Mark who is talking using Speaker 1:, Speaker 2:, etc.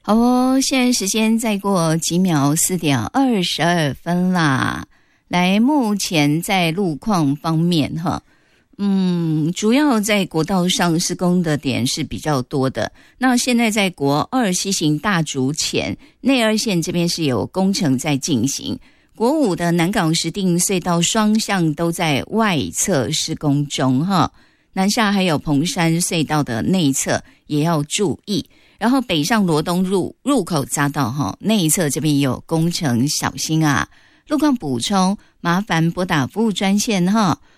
Speaker 1: 好哦，现在时间再过几秒，4:22啦。来，目前在路况方面主要在国道上施工的点是比较多的。那现在在国2西行大竹前内二线这边是有工程在进行，国5的南港石碇隧道双向都在外侧施工中南下还有彭山隧道的内侧也要注意。然后北上罗东入口匝道内侧这边也有工程，小心啊。路况补充麻烦拨打服务专线